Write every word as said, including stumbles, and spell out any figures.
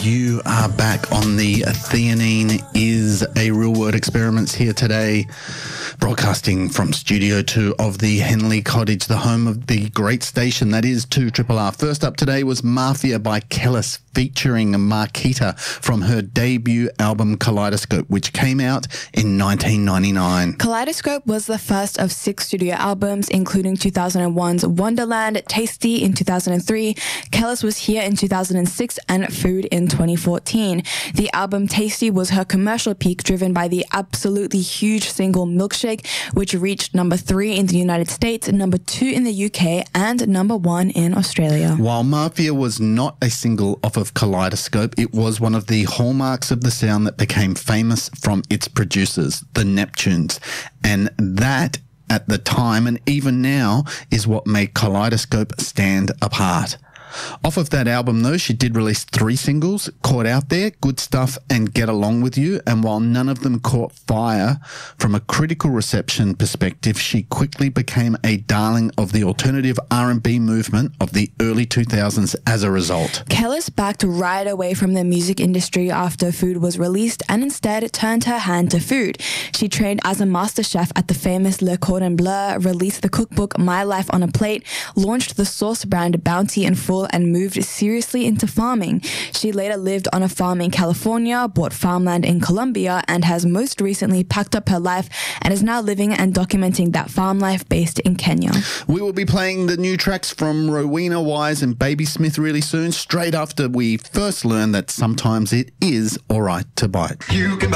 You are back on the Theanine is a Real Word Experiments here today, broadcasting from Studio two of the Henley Cottage, the home of the great station that is two R R R. First up today was Mafia by Kelis, featuring Marquita from her debut album Kaleidoscope, which came out in nineteen ninety-nine. Kaleidoscope was the first of six studio albums, including two thousand one's Wonderland, Tasty in two thousand three, Kelis Was Here in two thousand six, and Food in twenty fourteen. The album Tasty was her commercial peak, driven by the absolutely huge single Milkshake, which reached number three in the United States, number two in the U K, and number one in Australia. While Mafia was not a single off of Kaleidoscope, it was one of the hallmarks of the sound that became famous from its producers, the Neptunes. And that, at the time and even now, is what made Kaleidoscope stand apart. Off of that album, though, she did release three singles: Caught Out There, Good Stuff, and Get Along With You. And while none of them caught fire from a critical reception perspective, she quickly became a darling of the alternative R and B movement of the early two thousands as a result. Kelis backed right away from the music industry after Food was released and instead turned her hand to food. She trained as a master chef at the famous Le Cordon Bleu, released the cookbook My Life on a Plate, launched the sauce brand Bounty and Full, and moved seriously into farming. She later lived on a farm in California, bought farmland in Colombia, and has most recently packed up her life and is now living and documenting that farm life based in Kenya. We will be playing the new tracks from Rowena Wise and Baby Smith really soon, straight after we first learn that sometimes it is alright to bite. You can